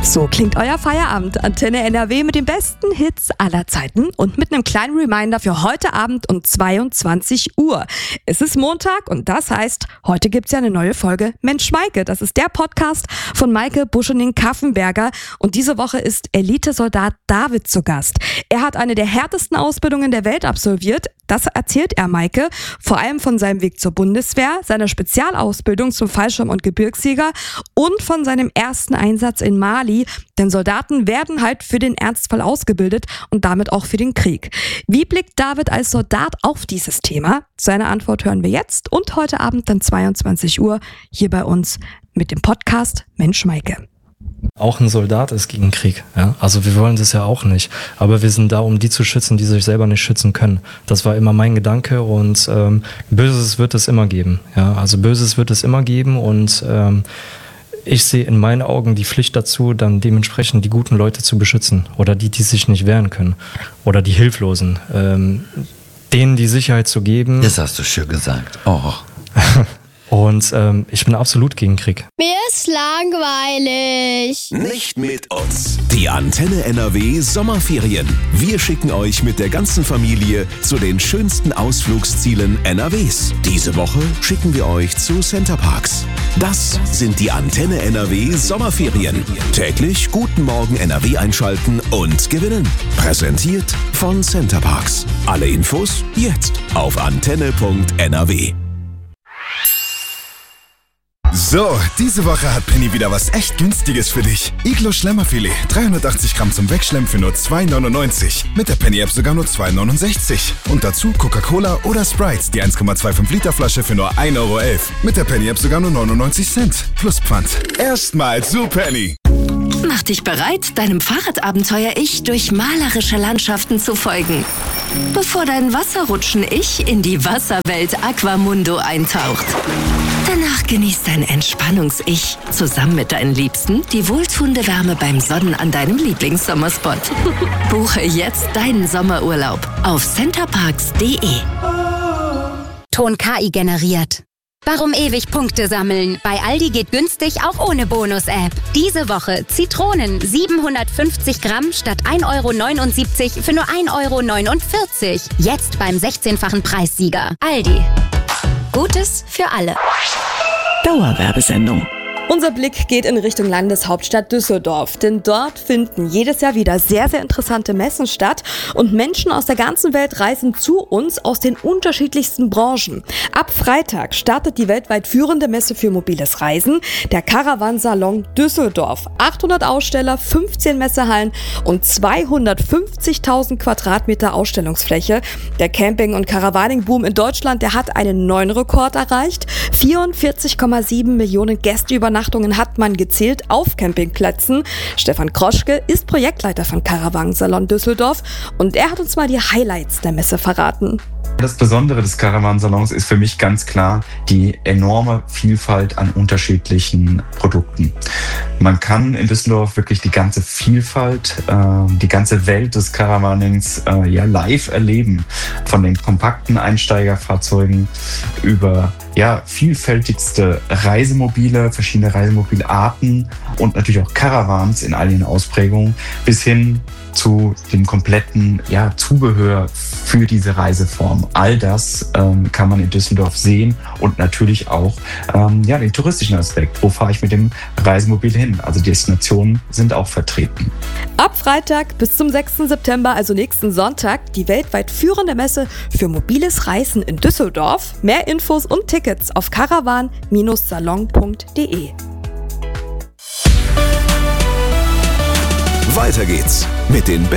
So klingt euer Feierabend. Antenne NRW mit den besten Hits aller Zeiten und mit einem kleinen Reminder für heute Abend um 22 Uhr. Es ist Montag und das heißt, heute gibt's ja eine neue Folge Mensch Maike. Das ist der Podcast von Maike Buschening-Kaffenberger und diese Woche ist Elitesoldat David zu Gast. Er hat eine der härtesten Ausbildungen der Welt absolviert. Das erzählt er Maike, vor allem von seinem Weg zur Bundeswehr, seiner Spezialausbildung zum Fallschirm- und Gebirgsjäger und von seinem ersten Einsatz in Mali. Denn Soldaten werden halt für den Ernstfall ausgebildet und damit auch für den Krieg. Wie blickt David als Soldat auf dieses Thema? Seine Antwort hören wir jetzt und heute Abend dann 22 Uhr hier bei uns mit dem Podcast Mensch Maike. Auch ein Soldat ist gegen Krieg. Ja? Also wir wollen das ja auch nicht. Aber wir sind da, um die zu schützen, die sich selber nicht schützen können. Das war immer mein Gedanke und Böses wird es immer geben. Ja? Also Böses wird es immer geben und ich sehe in meinen Augen die Pflicht dazu, dann dementsprechend die guten Leute zu beschützen oder die sich nicht wehren können oder die Hilflosen. Denen die Sicherheit zu geben. Das hast du schön gesagt. Oh. Und ich bin absolut gegen Krieg. Mir ist langweilig. Nicht mit uns. Die Antenne NRW Sommerferien. Wir schicken euch mit der ganzen Familie zu den schönsten Ausflugszielen NRWs. Diese Woche schicken wir euch zu Centerparks. Das sind die Antenne NRW Sommerferien. Täglich Guten Morgen NRW einschalten und gewinnen. Präsentiert von Centerparks. Alle Infos jetzt auf antenne.nrw. So, diese Woche hat Penny wieder was echt Günstiges für dich. Iglo Schlemmerfilet, 380 Gramm zum Wegschlemmen für nur 2,99. Mit der Penny-App sogar nur 2,69. Und dazu Coca-Cola oder Sprites, die 1,25 Liter Flasche für nur 1,11 Euro. Mit der Penny-App sogar nur 99 Cent. Plus Pfand. Erstmal zu Penny. Mach dich bereit, deinem Fahrradabenteuer-Ich durch malerische Landschaften zu folgen. Bevor dein Wasserrutschen-Ich in die Wasserwelt Aquamundo eintaucht. Danach genießt dein Entspannungs-Ich zusammen mit deinen Liebsten die wohltuende Wärme beim Sonnen an deinem Lieblingssommerspot. Buche jetzt deinen Sommerurlaub auf centerparks.de. Ton KI generiert. Warum ewig Punkte sammeln? Bei Aldi geht günstig auch ohne Bonus-App. Diese Woche Zitronen 750 Gramm statt 1,79 Euro für nur 1,49 Euro. Jetzt beim 16-fachen Preissieger. Aldi. Gutes für alle. Dauerwerbesendung. Unser Blick geht in Richtung Landeshauptstadt Düsseldorf, denn dort finden jedes Jahr wieder sehr, sehr interessante Messen statt und Menschen aus der ganzen Welt reisen zu uns aus den unterschiedlichsten Branchen. Ab Freitag startet die weltweit führende Messe für mobiles Reisen, der Caravansalon Düsseldorf. 800 Aussteller, 15 Messehallen und 250.000 Quadratmeter Ausstellungsfläche. Der Camping- und Caravaning-Boom in Deutschland, der hat einen neuen Rekord erreicht. 44,7 Millionen Gästeübernachtungen hat man gezählt auf Campingplätzen. Stefan Kroschke ist Projektleiter von Caravansalon Düsseldorf und er hat uns mal die Highlights der Messe verraten. Das Besondere des Caravansalons ist für mich ganz klar die enorme Vielfalt an unterschiedlichen Produkten. Man kann in Düsseldorf wirklich die ganze Vielfalt, die ganze Welt des Caravanings live erleben. Von den kompakten Einsteigerfahrzeugen über vielfältigste Reisemobile, verschiedene Reisemobilarten und natürlich auch Caravans in all ihren Ausprägungen bis hin zu dem kompletten Zubehör für diese Reiseform. All das kann man in Düsseldorf sehen und natürlich auch den touristischen Aspekt. Wo fahre ich mit dem Reisemobil hin? Also die Destinationen sind auch vertreten. Ab Freitag bis zum 6. September, also nächsten Sonntag, die weltweit führende Messe für mobiles Reisen in Düsseldorf. Mehr Infos und Tickets auf caravan-salon.de. Weiter geht's mit den